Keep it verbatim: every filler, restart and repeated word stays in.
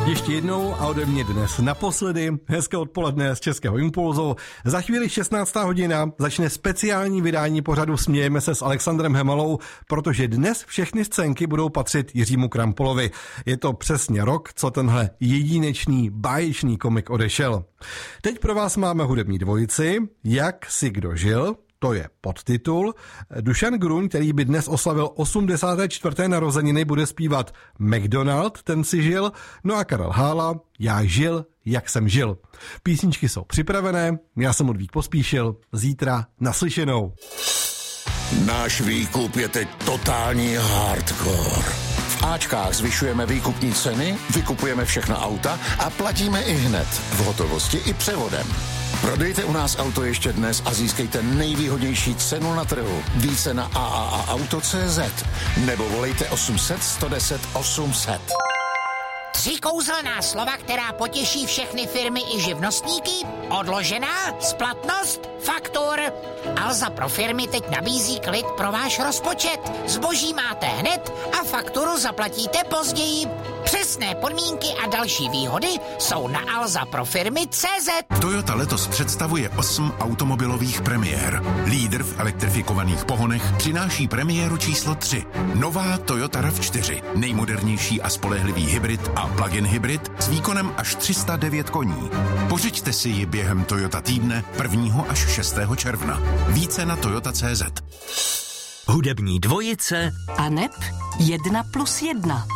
Ještě jednou a ode mě dnes naposledy. Hezké odpoledne z Českého impulzu. Za chvíli šestnáctá hodina začne speciální vydání pořadu Smějeme se s Alexandrem Hemalou, protože dnes všechny scénky budou patřit Jiřímu Krampolovi. Je to přesně rok, co tenhle jedinečný, báječný komik odešel. Teď pro vás máme hudební dvojici. Jak si kdo žil? To je podtitul. Dušan Gruň, který by dnes oslavil osmdesáté čtvrté narozeniny, bude zpívat McDonald, ten si žil, no a Karel Hála, Já žil, jak jsem žil. Písničky jsou připravené, já jsem Ludvík Pospíšil, zítra naslyšenou. Náš výkup je teď totální hardcore. V Ačkách zvyšujeme výkupní ceny, vykupujeme všechna auta a platíme i hned, v hotovosti i převodem. Prodejte u nás auto ještě dnes a získejte nejvýhodnější cenu na trhu. Více na a a a auto tečka cé zet nebo volejte osm set, sto deset, osm set. Tři kouzelná slova, která potěší všechny firmy i živnostníky? Odložená, splatnost, faktur. Alza pro firmy teď nabízí klid pro váš rozpočet. Zboží máte hned a fakturu zaplatíte později. Přesné podmínky a další výhody jsou na alza pro firmy tečka cé zet. Toyota letos představuje osm automobilových premiér. Lídr v elektrifikovaných pohonech přináší premiéru číslo tři. Nová Toyota RAV čtyři. Nejmodernější a spolehlivý hybrid a plug-in hybrid s výkonem až tři sta devět koní. Pořiďte si ji během Toyota týdne prvního až šestého června. Více na Toyota tečka cé zet. Hudební dvojice a neb jedna plus jedna.